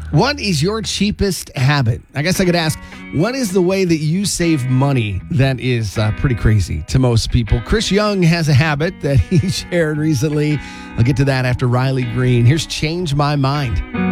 What is your cheapest habit? I guess I could ask, what is the way that you save money that is pretty crazy to most people? Chris Young has a habit that he shared recently. I'll get to that after Riley Green. Here's Change My Mind.